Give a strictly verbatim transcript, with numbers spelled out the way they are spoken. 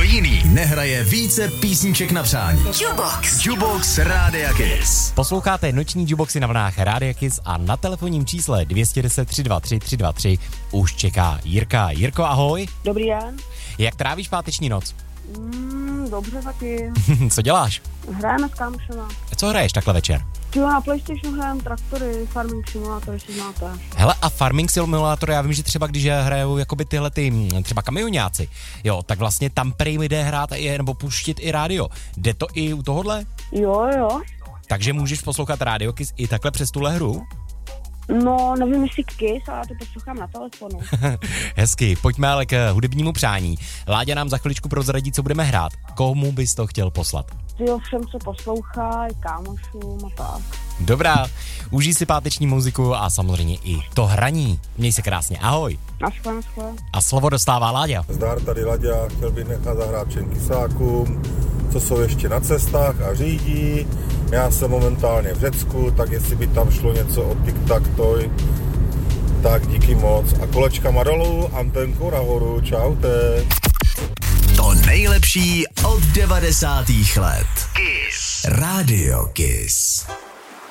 jiný nehraje více písniček na přání. Jukebox. Jukebox Rádia Kiss. Posloucháte noční Jukeboxy na vlnách Rádia Kiss a na telefonním čísle dvě stě deset tři dva tři tři dva tři už čeká Jirka. Jirko, ahoj. Dobrý den. Jak trávíš páteční noc? Mm, dobře taky. Co děláš? Hrajeme s kámošema. Co hraješ takhle večer? Tyjo, na PlayStation hrajeme traktory, farming simulator, jestli znáte. Hele, a farming simulator, já vím, že třeba když hrajou jakoby tyhle ty, mm, třeba kamionáci, jo, tak vlastně tam prej jde hrát i, nebo puštit i rádio. Jde to i u tohohle? Jo, jo. Takže můžeš poslouchat Rádio Kiss i takhle přes tuhle hru? No, nevím, jestli Kiss, ale já to poslouchám na telefonu. Hezky, pojďme ale k hudebnímu přání. Láďa nám za chviličku prozradí, co budeme hrát. Komu bys to chtěl poslat? Tyjo, všem, co poslouchají, kámošům a tak. Dobrá, užij si páteční muziku a samozřejmě i to hraní. Měj se krásně, ahoj. Naschle, naschle. A slovo dostává Láďa. Zdar, tady Laďa, chtěl bych nechat zahrát všem kysákům, co jsou ještě na cestách a řídí. Já jsem momentálně v Řecku, tak jestli by tam šlo něco od TikTok toj, tak díky moc. A kolečkama dolů, antenku nahoru, čaute. To nejlepší od devadesátých let. Kiss. Rádio Kiss.